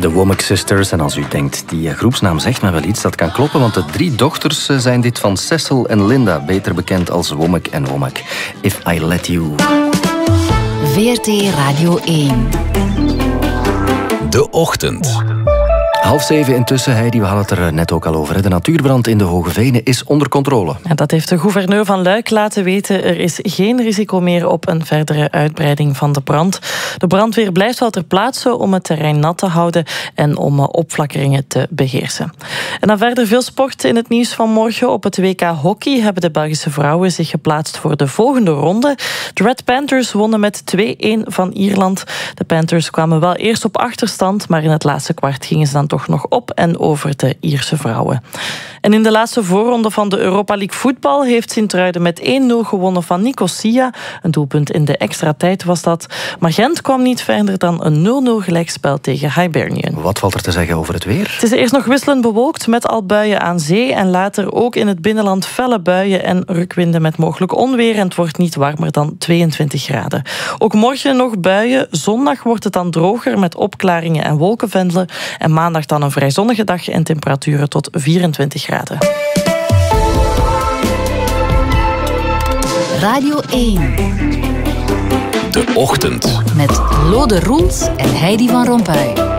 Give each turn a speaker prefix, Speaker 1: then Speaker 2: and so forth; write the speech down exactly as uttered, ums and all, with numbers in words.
Speaker 1: De Womack Sisters. En als u denkt, die groepsnaam zegt me wel iets, dat kan kloppen, want de drie dochters zijn dit van Cecil en Linda, beter bekend als Womack en Womack. If I Let You.
Speaker 2: V R T Radio één.
Speaker 3: De Ochtend.
Speaker 1: Half zeven intussen, Heidi, we hadden het er net ook al over. De natuurbrand in de Hoge Venen is onder controle.
Speaker 4: En dat heeft de gouverneur van Luik laten weten. Er is geen risico meer op een verdere uitbreiding van de brand. De brandweer blijft wel ter plaatse om het terrein nat te houden en om opflakkeringen te beheersen. En dan verder veel sport in het nieuws van morgen. Op het W K Hockey hebben de Belgische vrouwen zich geplaatst voor de volgende ronde. De Red Panthers wonnen met twee-een van Ierland. De Panthers kwamen wel eerst op achterstand, maar in het laatste kwart gingen ze dan toch nog op en over de Ierse vrouwen. En in de laatste voorronde van de Europa League voetbal heeft Sint-Truiden met één-nul gewonnen van Nicosia. Een doelpunt in de extra tijd was dat. Maar Gent kwam niet verder dan een nul-nul gelijkspel tegen Hibernian.
Speaker 1: Wat valt er te zeggen over het weer?
Speaker 4: Het is eerst nog wisselend bewolkt met al buien aan zee en later ook in het binnenland felle buien en rukwinden met mogelijk onweer. En het wordt niet warmer dan tweeëntwintig graden. Ook morgen nog buien. Zondag wordt het dan droger met opklaringen en wolkenvendelen. En maandag dan een vrij zonnige dag en temperaturen tot vierentwintig graden.
Speaker 2: Radio één.
Speaker 3: De Ochtend.
Speaker 2: Met Lode Roels en Heidi van Rompuy.